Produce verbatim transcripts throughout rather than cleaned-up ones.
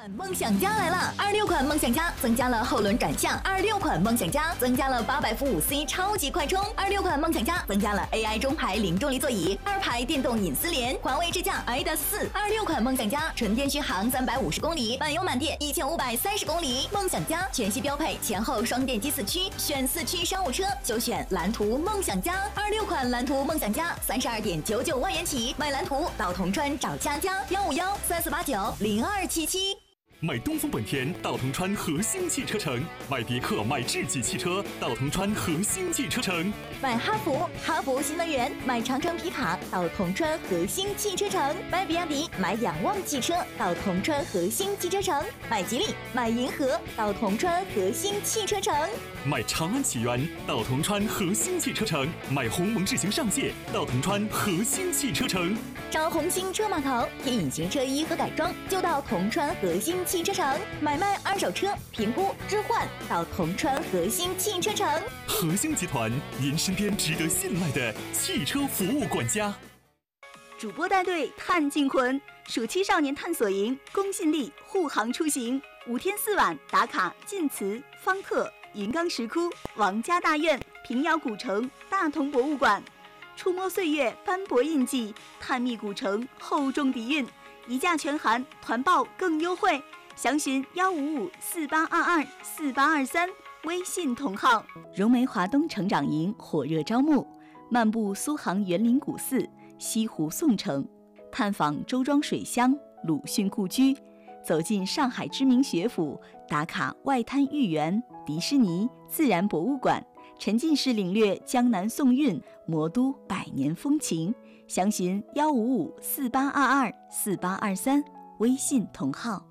梦想家来了！二六款梦想家增加了后轮转向，二六款梦想家增加了八百伏五 C 超级快充，二六款梦想家增加了 A I 中排零重力座椅，二排电动隐私联，环卫智驾 I D A S 四。二六款梦想家纯电续航三百五十公里，满油满电一千五百三十公里。梦想家全系标配前后双电机四驱，选四驱商务车就选蓝图梦想家。二六款蓝图梦想家三十二点九九万元起，买蓝图到铜川找佳佳，幺五幺三四八九零二七七。 买东风本田到铜川核心汽车城，买别克买智己汽车到铜川核心汽车城， 买哈弗哈弗新能源，买长城皮卡到铜川核心汽车城，买比亚迪买仰望汽车到铜川核心汽车城，买吉利买银河到铜川核心汽车城， 买长安启源到铜川核心汽车城，买鸿蒙智行上界到铜川核心汽车城， 找红星车码头添隐形车衣和改装就到铜川核心汽车城，买卖二手车评估置换到铜川核心汽车城。 核心集团，您身边值得信赖的汽车服务管家。 主播带队探靖魂，暑期少年探索营，公信力护航出行，五天四晚打卡晋祠、方特、云冈石窟、王家大院、平遥古城、大同博物馆，触摸岁月斑驳印记，探秘古城厚重底蕴，一价全含，团报更优惠。详询幺五五四八二二四八二三，微信同号。融媒华东成长营火热招募，漫步苏杭园林古寺、西湖宋城，探访周庄水乡、鲁迅故居，走进上海知名学府，打卡外滩豫园、迪士尼、自然博物馆，沉浸式领略江南宋韵、魔都百年风情。详询幺五五四八二二四八二三，微信同号。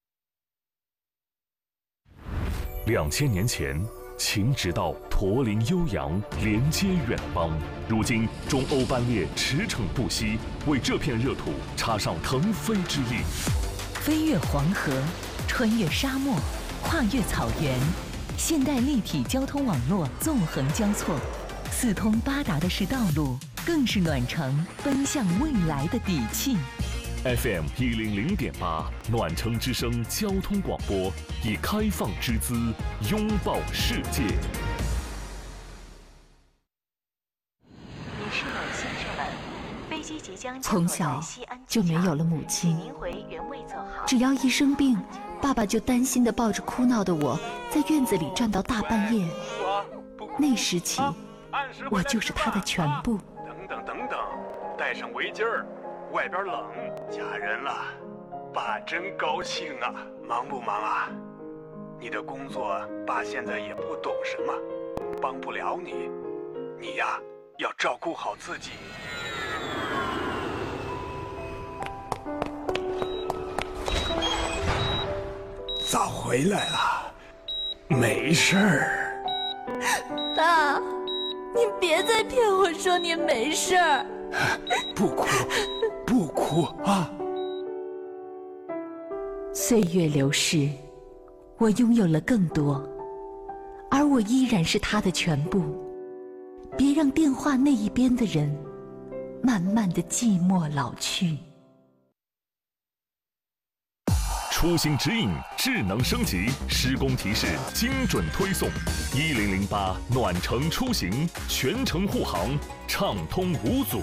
两千年前，秦直道驼铃悠扬，连接远邦。如今，中欧班列驰骋不息，为这片热土插上腾飞之翼。 飞越黄河，穿越沙漠，跨越草原，现代立体交通网络纵横交错，四通八达的是道路，更是暖城奔向未来的底气。 F M 一零零点八，暖城之声交通广播，以开放之姿拥抱世界。 从小就没有了母亲，只要一生病，爸爸就担心地抱着哭闹的我，在院子里站到大半夜。那时起，我就是他的全部。 等等等等，带上围巾儿。外边冷，嫁人了，爸真高兴啊！忙不忙啊？你的工作爸现在也不懂什么，帮不了你，你呀要照顾好自己。咋回来了？没事儿。 爸，你别再骗我说你没事儿。 不哭。不哭啊！ 岁月流逝，我拥有了更多，而我依然是他的全部。别让电话那一边的人慢慢的寂寞老去。 出行指引智能升级，施工提示精准推送，一零零八暖城出行，全程护航，畅通无阻。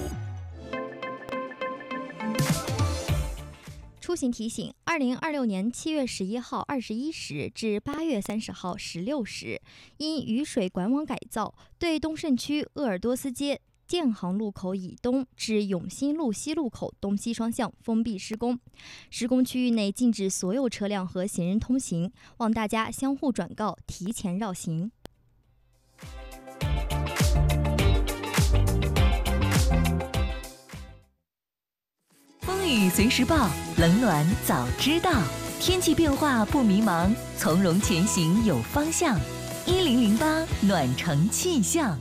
出行提醒：二零二六年七月十一号二十一时至八月三十号十六时，因雨水管网改造，对东胜区鄂尔多斯街建行路口以东至永新路西路口东西双向封闭施工，施工区域内禁止所有车辆和行人通行，望大家相互转告，提前绕行。 风雨随时报，冷暖早知道，天气变化不迷茫，从容前行有方向。一零零八暖城气象。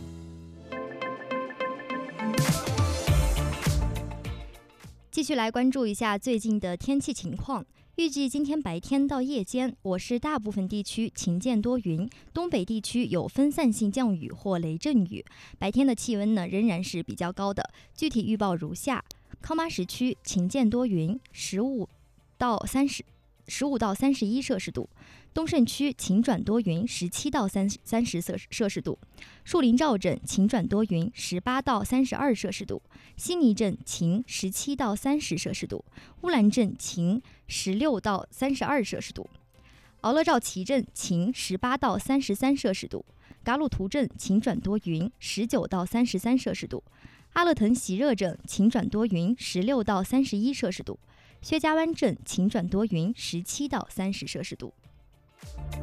继续来关注一下最近的天气情况。预计今天白天到夜间，我市大部分地区晴间多云，东北地区有分散性降雨或雷阵雨。白天的气温呢仍然是比较高的，具体预报如下：康巴什区晴间多云，十五到三十。 十五到三十一摄氏度。东胜区晴转多云，十七到三三十摄氏度；树林赵镇晴转多云，十八到三十二摄氏度；悉尼镇晴，十七到三十摄氏度；乌兰镇晴，十六到三十二摄氏度；敖乐兆旗镇晴，十八到三十三摄氏度；嘎鲁图镇晴转多云，十九到三十三摄氏度；阿勒腾席热镇晴转多云，十六到三十一摄氏度；薛家湾镇晴转多云，十七到三十摄氏度。